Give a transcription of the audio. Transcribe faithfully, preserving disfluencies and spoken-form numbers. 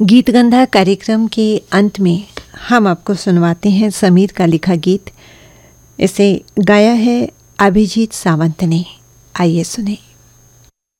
गीतगंधा कार्यक्रम के अंत में हम आपको सुनवाते हैं समीर का लिखा गीत। इसे गाया है अभिजीत सावंत ने। आइए सुने।